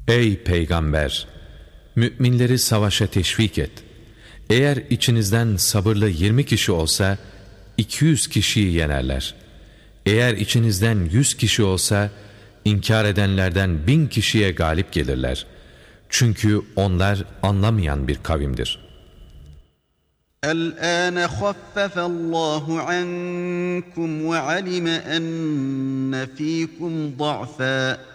Ey Peygamber! Müminleri savaşa teşvik et. Eğer içinizden sabırlı 20 kişi olsa, 200 kişiyi yenerler. Eğer içinizden 100 kişi olsa, inkar edenlerden 1000 kişiye galip gelirler. Çünkü onlar anlamayan bir kavimdir. الآن خفف الله عنكم وعلم أن فيكم ضعفا